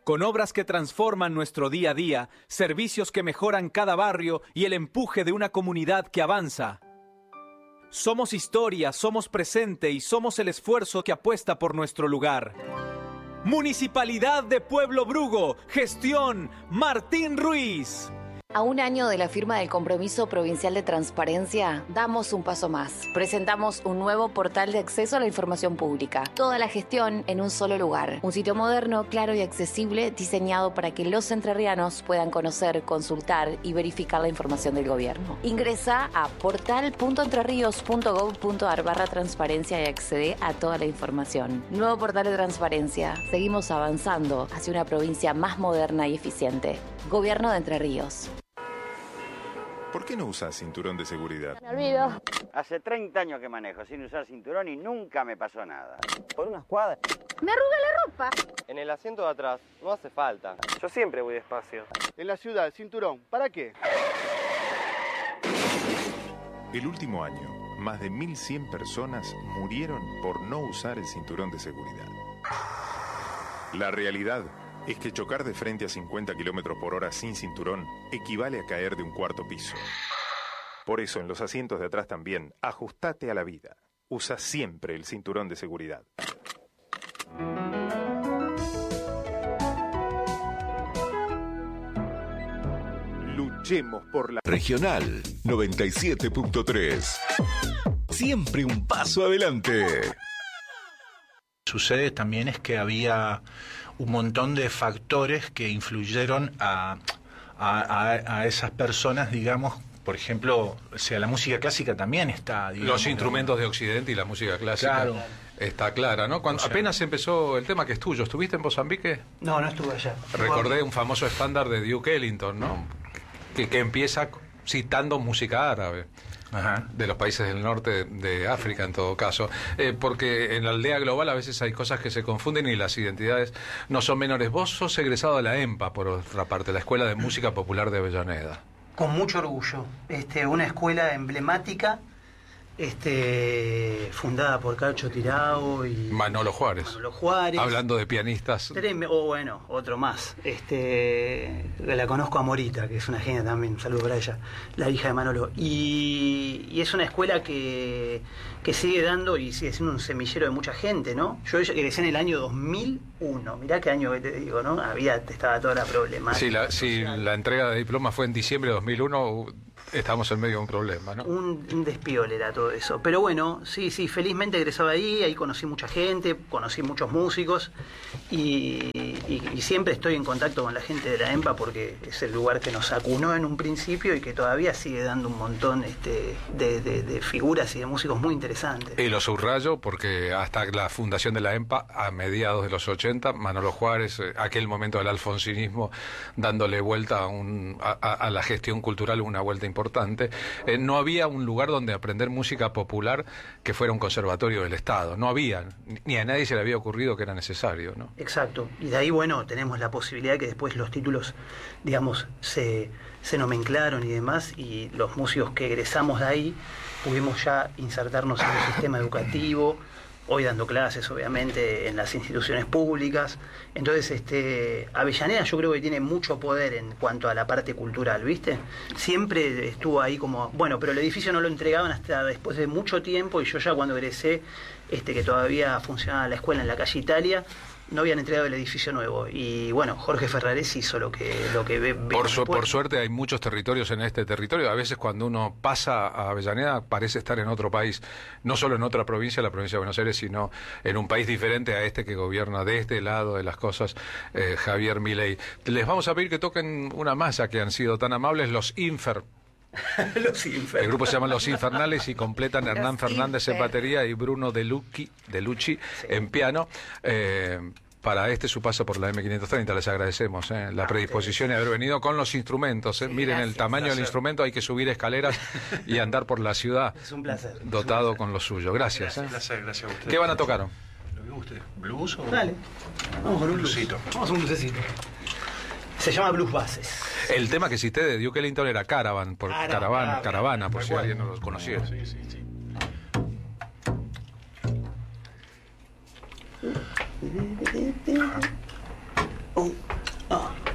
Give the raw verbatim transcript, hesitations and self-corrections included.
con obras que transforman nuestro día a día, servicios que mejoran cada barrio y el empuje de una comunidad que avanza. Somos historia, somos presente y somos el esfuerzo que apuesta por nuestro lugar. Municipalidad de Pueblo Brugo, gestión Martín Ruiz. A un año de la firma del Compromiso Provincial de Transparencia, damos un paso más. Presentamos un nuevo portal de acceso a la información pública. Toda la gestión en un solo lugar. Un sitio moderno, claro y accesible, diseñado para que los entrerrianos puedan conocer, consultar y verificar la información del gobierno. Ingresa a portal punto entrerríos punto gob punto ar barra transparencia y accede a toda la información. Nuevo portal de transparencia. Seguimos avanzando hacia una provincia más moderna y eficiente. Gobierno de Entre Ríos. ¿Por qué no usas cinturón de seguridad? Me olvido. Hace treinta años que manejo sin usar cinturón y nunca me pasó nada. Por unas cuadras. Me arruga la ropa. En el asiento de atrás no hace falta. Yo siempre voy despacio. En la ciudad, cinturón, ¿para qué? El último año, más de mil cien personas murieron por no usar el cinturón de seguridad. La realidad es que chocar de frente a cincuenta kilómetros por hora sin cinturón equivale a caer de un cuarto piso. Por eso, en los asientos de atrás también, ajustate a la vida. Usa siempre el cinturón de seguridad. Luchemos por la Regional noventa y siete punto tres. Siempre un paso adelante. Sucede también es que había un montón de factores que influyeron a, a, a, a esas personas, digamos, por ejemplo, o sea, la música clásica también está... Digamos, los instrumentos de Occidente y la música clásica, claro, está clara, ¿no? Cuando o sea, apenas empezó el tema que es tuyo, ¿estuviste en Mozambique? No, no estuve allá. Recordé un famoso estándar de Duke Ellington, ¿no? Que, que empieza citando música árabe. Ajá. De los países del norte de África en todo caso, eh, porque en la aldea global a veces hay cosas que se confunden y las identidades no son menores. Vos sos egresado de la EMPA, por otra parte, la Escuela de Música Popular de Avellaneda. Con mucho orgullo, este, una escuela emblemática, este, fundada por Cacho Tirao y Manolo Juárez. Manolo Juárez. Hablando de pianistas. O oh, bueno, otro más. Este, la conozco a Morita, que es una genia también, un saludo para ella, la hija de Manolo. Y, y es una escuela que, que sigue dando y sigue siendo un semillero de mucha gente, ¿no? Yo egresé en el año dos mil uno, mirá qué año que te digo, ¿no? Había, estaba toda la problemática. Sí, la, sí, la entrega de diploma fue en diciembre de dos mil uno. Estamos en medio de un problema, ¿no? Un, un despiole era todo eso. Pero bueno, sí, sí, felizmente egresaba ahí, ahí conocí mucha gente, conocí muchos músicos y, y, y siempre estoy en contacto con la gente de la EMPA porque es el lugar que nos acunó en un principio y que todavía sigue dando un montón este, de, de, de figuras y de músicos muy interesantes. Y lo subrayo porque hasta la fundación de la EMPA, a mediados de los ochenta, Manolo Juárez, aquel momento del alfonsinismo, dándole vuelta a, un, a, a la gestión cultural, una vuelta importante. Importante, eh, no había un lugar donde aprender música popular que fuera un conservatorio del Estado, no había, ni a nadie se le había ocurrido que era necesario, ¿no? Exacto, y de ahí, bueno, tenemos la posibilidad de que después los títulos, digamos, se, se nomenclaron y demás, y los músicos que egresamos de ahí pudimos ya insertarnos en el sistema educativo, hoy dando clases, obviamente, en las instituciones públicas. Entonces, este, Avellaneda yo creo que tiene mucho poder en cuanto a la parte cultural, ¿viste? Siempre estuvo ahí como... Bueno, pero el edificio no lo entregaban hasta después de mucho tiempo, y yo ya cuando egresé, este, que todavía funcionaba la escuela en la calle Italia, no habían entregado el edificio nuevo. Y bueno, Jorge Ferrares hizo lo que, lo que ve. Por, su, por suerte hay muchos territorios en este territorio. A veces cuando uno pasa a Avellaneda parece estar en otro país, no solo en otra provincia, la provincia de Buenos Aires, sino en un país diferente a este que gobierna de este lado de las cosas, eh, Javier Milei. Les vamos a pedir que toquen una masa que han sido tan amables, los Infer. Los Infer. El grupo se llama Los Infernales y completan Los Hernán Fernández Infer. en batería y Bruno De Lucchi, De Lucci sí. en piano. Eh, para este su paso por la eme quinientos treinta les agradecemos eh, la predisposición y haber venido con los instrumentos. Eh. Sí, Miren gracias, el tamaño del instrumento, hay que subir escaleras y andar por la ciudad. Es un placer. Dotado un placer. con lo suyo. Gracias. Gracias, eh. placer, gracias a usted. ¿Qué van a tocar? Lo que guste. ¿Blues o...? Dale. Vamos con un bluesito. Blues. Vamos a un bluesito. Se llama Blues Bases. El tema que cité de Duke Ellington era Caravan, por Caravan, Caravana, Caravan, Caravana, por si bueno. alguien no los conociera. Sí, sí, sí. Oh. No.